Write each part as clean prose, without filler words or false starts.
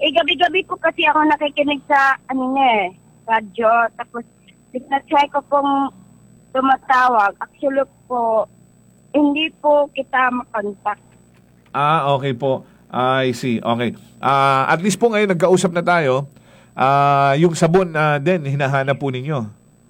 gabi-gabi ko kasi ako nakikinig sa, radyo. Tapos, na-try ko pong tumatawag. Actually po, hindi po kita makontak. Okay po. I see. Okay. At least po ngayon nagkausap na tayo. Yung sabon din, hinahanap po ninyo.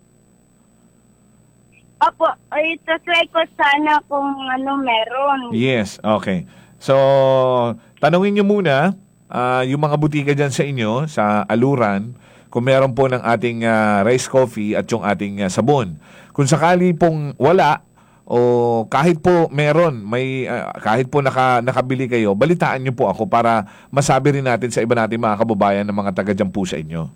Opo, try ko sana kung meron. Yes, okay. So, tanungin nyo muna yung mga butika dyan sa inyo, sa Aluran, kung meron po ng ating rice coffee at yung ating sabon. Kung sakali pong wala, o kahit po meron, kahit po nakabili kayo, balitaan nyo po ako para masabi rin natin sa iba natin mga kababayan ng mga taga dyan po sa inyo.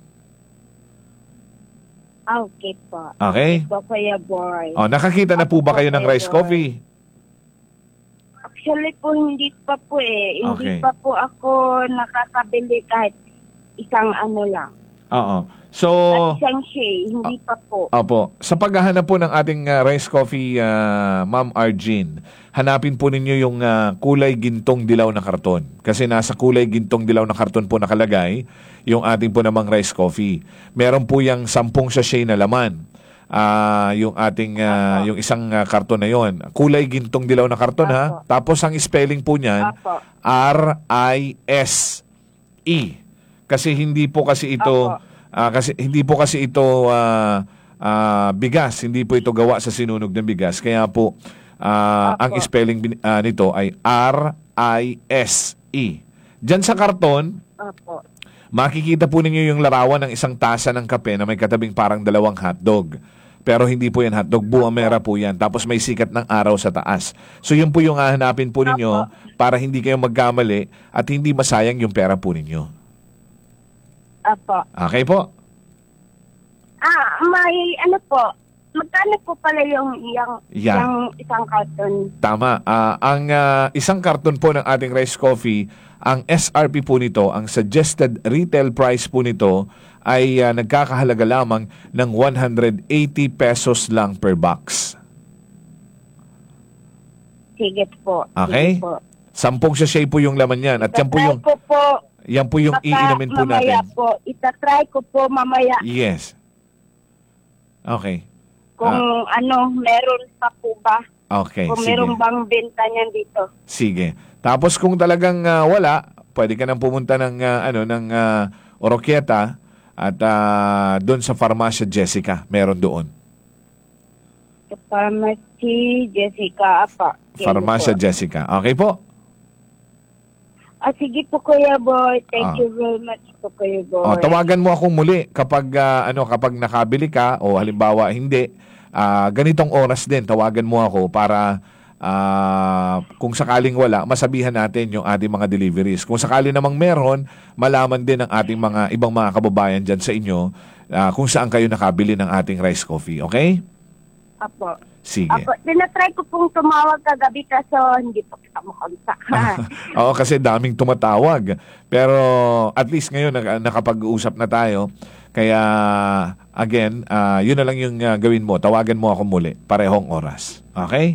Okay po. Okay? Okay po, Kuya Boy. Nakakita na po ba kayo ng rice coffee? Actually po, hindi pa po eh. Okay. Hindi pa po ako nakakabili kahit isang lang. Oo. So, At isang shea, hindi pa po. Opo. Sa paghahanap po ng ating rice coffee, Ma'am Argene, hanapin po ninyo yung kulay gintong dilaw na karton. Kasi nasa kulay gintong dilaw na karton po nakalagay yung ating po namang rice coffee. Meron po yung 10 sachet na laman. Yung ating yung isang karton na yon. Kulay gintong dilaw na karton ha. Tapos ang spelling po niyan R-I-S-E. Kasi hindi po kasi ito bigas, hindi po ito gawa sa sinunog ng bigas. Kaya po ang spelling nito ay R-I-S-E. Diyan sa karton, makikita po ninyo yung larawan ng isang tasa ng kape na may katabing parang 2 hotdog. Pero hindi po yan hotdog, buwamera po yan. Tapos may sikat ng araw sa taas. So yun po yung hahanapin po ninyo para hindi kayo magkamali at hindi masayang yung pera po ninyo. Apo. Okay po? May po. Magkano po pala yung isang carton? Tama. Ang isang karton po ng ating rice coffee, ang SRP po nito, ang suggested retail price po nito ay nagkakahalaga lamang ng 180 pesos lang per box. Sige po. Okay? Sige po. 10 sachet po yung laman yan. At yan po yung iinamin po natin. Itatry ko po mamaya. Yes. Okay. Kung meron pa po ba? Okay, kung sige. meron bang benta niyan dito. Sige. Tapos kung talagang wala, pwede ka nang pumunta ng Oroquieta at doon sa Farmacia Jessica, meron doon. Sa Pharmacy Jessica, Farmacia Jessica. Okay po? Sige po, Kuya Boy. Thank you very much po, Kuya Boy. Tawagan mo akong muli kapag kapag nakabili ka o halimbawa hindi, ganitong oras din tawagan mo ako para kung sakaling wala, masabihan natin yung ating mga deliveries. Kung sakali namang meron, malaman din ng ating mga ibang mga kababayan dyan sa inyo kung saan kayo nakabili ng ating rice coffee. Okay? Apo. Sige. Apo, tinatry ko pong tumawag kagabi kaso hindi po kita makontak. Oo, kasi daming tumatawag. Pero at least ngayon nakapag-usap na tayo. Kaya again, yun na lang yung gawin mo. Tawagan mo ako muli. Parehong oras. Okay?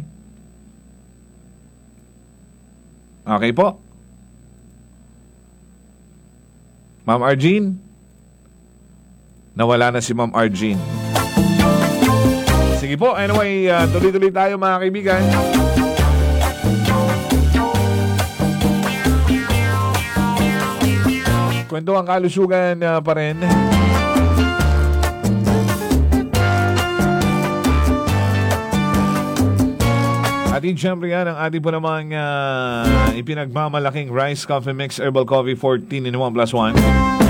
Okay po? Ma'am Argene? Nawala na si Ma'am Argene. Sige po, anyway, tuloy-tuloy tayo mga kaibigan. Kwento ang kalusugan pa rin. At siyempre yan ang ating po namang ipinagmamalaking Rice Coffee Mix Herbal Coffee 14 in 1+1.